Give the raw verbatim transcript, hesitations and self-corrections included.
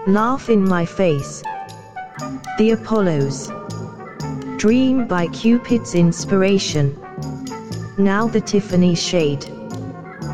Laugh in My Face. The Apollos. Dream by Cupid's Inspiration. Now the Tiffany shade.